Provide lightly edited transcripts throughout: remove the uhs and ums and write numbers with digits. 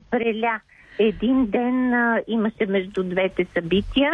преля. Един ден имаше между двете събития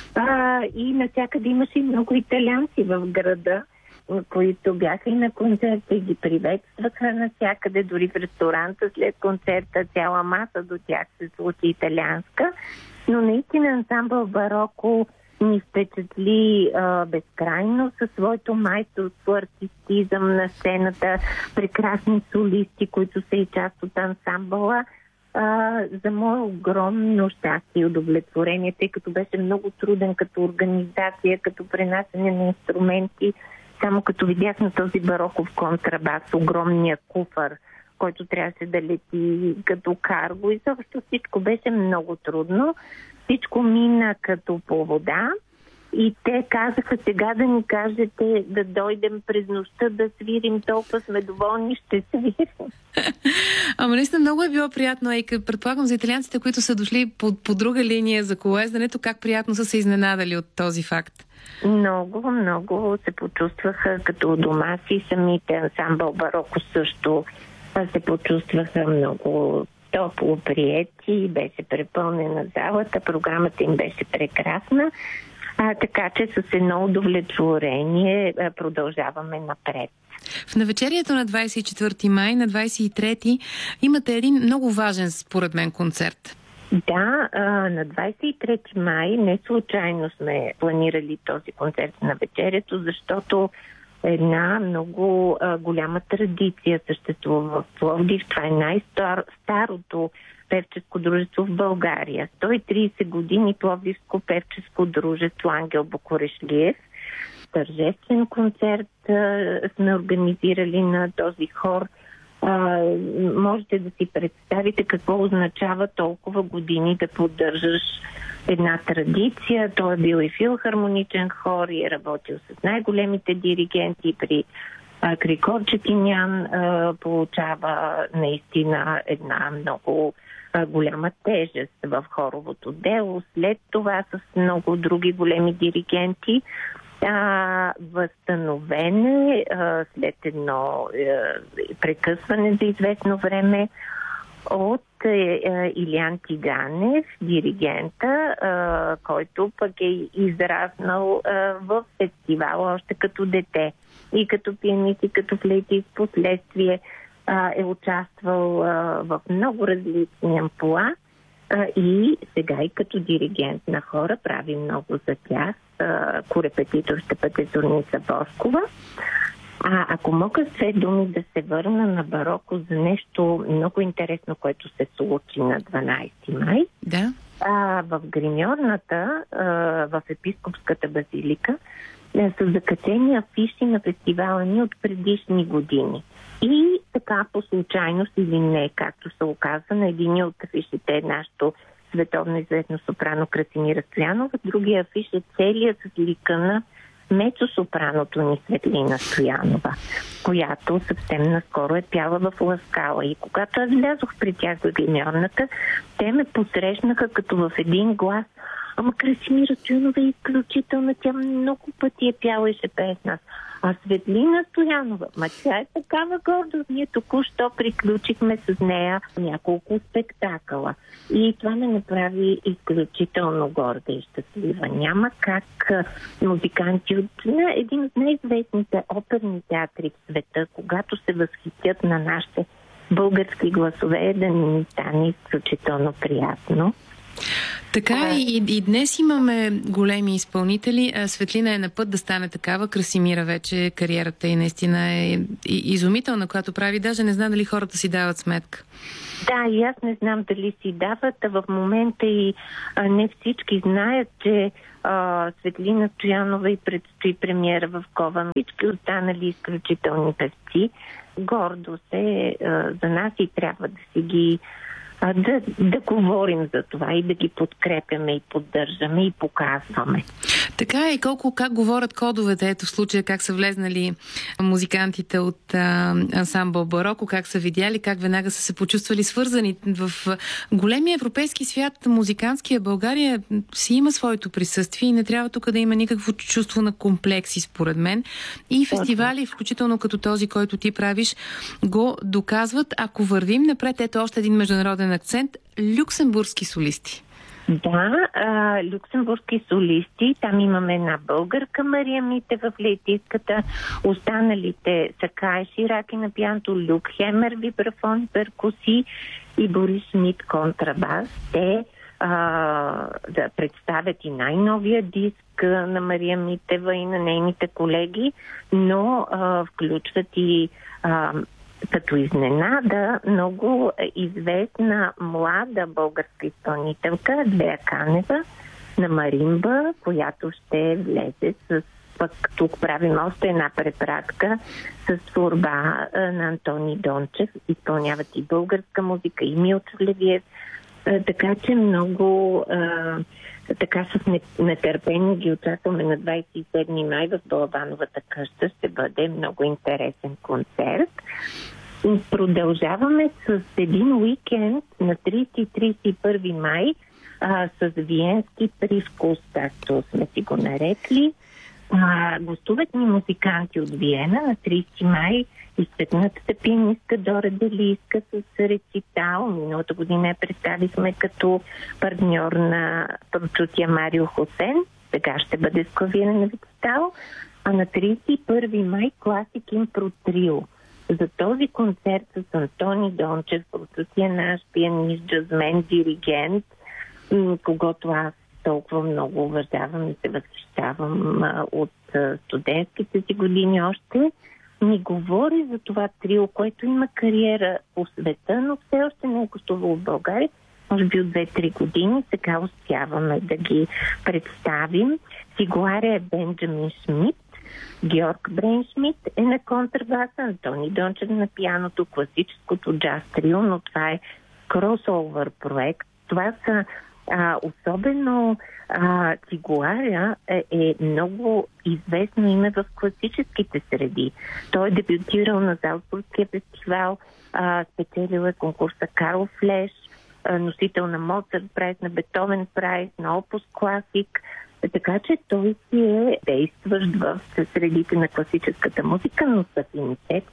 и навсякъде имаше и много италианци в града, които бяха и на концерта и ги приветстваха навсякъде, дори в ресторанта след концерта цяла маса до тях се случи италианска. Но наистина ансамбъл Бароко ни впечатли безкрайно със своето майсторство, артистизъм на сцената, прекрасни солисти, които са и част от ансамбъла. За мое огромно щастие и удовлетворение, тъй като беше много труден като организация, като пренасене на инструменти. Само като видях на този бароков контрабас, огромния куфър, който трябваше да лети като карго, и също всичко беше много трудно. Всичко мина като по вода и те казаха: сега да ни кажете да дойдем през нощта да свирим, толкова сме доволни, ще свирим. Ама наистина много е било приятно, и предполагам за италианците, които са дошли по друга линия за колоезденето, как приятно са се изненадали от този факт. Много, много се почувстваха като у дома си. Самите ансамбъл Бароко също се почувстваха много топло приети, беше препълнена залата, програмата им беше прекрасна, така че с едно удовлетворение продължаваме напред. В навечерието на 24 май, на 23 имате един много важен, според мен, концерт. Да, на 23 май не случайно сме планирали този концерт на вечерието, защото една много голяма традиция съществува в Пловдив. Това е най-старото певческо дружество в България. 130 години Пловдивско певческо дружество Ангел Букурешлиев. Тържествен концерт сме организирали на този хор. Можете да си представите какво означава толкова години да поддържаш една традиция. Той е бил и филхармоничен хор и е работил с най-големите диригенти. При Крикор Четинян получава наистина една много голяма тежест в хоровото дело. След това с много други големи диригенти възстановене след едно прекъсване за известно време от Илиян Тиганев, диригента, който пък е израснал в фестивала още като дете и като пианист, и като флейтист. Последствие е участвал в много различни амплоа и сега и като диригент на хора прави много за тях. Корепетитор ще бъде Зорница Боскова. Ако мога с две думи да се върна на Бароко за нещо много интересно, което се случи на 12 май. Да. В гримьорната, в Епископската базилика, са закачени афиши на фестивала ни от предишни години. И така по случайност или не, както се оказа, на един от афишите е нашото световно известно сопрано Красимира Стоянова, другия афиш е целият с лика на мецо-сопраното ни Светлина Стоянова, която съвсем наскоро е пяла в Ласкала. И когато аз влязох при тях в гримьорната, те ме посрещнаха като в един глас: ама Красимира Стоянова е изключителна, тя много пъти е пяла и ще пее с нас. А Светлина Стоянова, тя е такава гордост. Ние току-що приключихме с нея няколко спектакъла. И това ме направи изключително горда и щастлива. Няма как музиканти от един от най-известните оперни театри в света, когато се възхитят на нашите български гласове, да ни стане изключително приятно. Така и днес имаме големи изпълнители. Светлина е на път да стане такава. Красимира вече кариерата и наистина е изумителна, която прави. Даже не знам дали хората си дават сметка. Да, и аз не знам дали си дават. В момента и не всички знаят, че Светлина Стоянова и предстои премиера в Кован. Всички останали изключителни певци. Гордо се за нас и трябва да си ги да говорим за това и да ги подкрепяме и поддържаме и показваме. Така и как говорят кодовете, ето в случая как са влезнали музикантите от ансамбъл Бароко, как са видяли, как веднага са се почувствали свързани. В големия европейски свят, музикантския, България си има своето присъствие и не трябва тук да има никакво чувство на комплекси, според мен. И фестивали, включително като този, който ти правиш, го доказват. Ако вървим напред, ето още един международен акцент – люксембургски солисти. Да, люксембургски солисти. Там имаме една българка, Мария Мите в лейтистката. Останалите са Кай Шираки на пианто, Люк Хемер, вибрафон, перкуси и Борис Шмидт, контрабас. Те да представят и най-новия диск на Мария Митева и на нейните колеги, но включват и като изненада много известна млада българска изпълнителка Лея Канева на маримба, която ще влезе с... Пък тук правим още една препратка с творба на Антони Дончев. Изпълняват и българска музика, и Милчо Левиев. Така че много така с нетърпение ги очакваме на 27 май в Балабановата къща. Ще бъде много интересен концерт. Продължаваме с един уикенд на 30 и 31 май с виенски привкус, както сме си го нарекли. Гостуват ни музиканти от Виена на 30 май. Изтъкнатата пианистка Дора Делийска с рецитал. Миналата година я представихме като партньор на прочутия Марио Хосен. Сега ще бъде с клавирен рецитал. А на 31 май класик импро трио. За този концерт с Антони Дончев, прочутия наш пианист, джазмен, диригент, когото аз толкова много уважавам и се възхищавам от студентските си години още, ни говори за това трио, което има кариера по света, но все още не е гостувало в България. Може би от 2-3 години. Сега успяваме да ги представим. Фигуаря е Бенджамин Шмидт, Георг Брейншмидт е на контрабаса, Антони Дончев на пианото, класическото джаз трио, но това е кросовър проект. Това са особено Фигуаря е много известно име в класическите среди. Той е дебютирал на Залцбургския фестивал, спечелил е конкурса Карл Флеш, носител на Моцарт прайс, на Бетовен прайс, на Опус Класик. Така че той си е действащ в средите на класическата музика, но с афинитет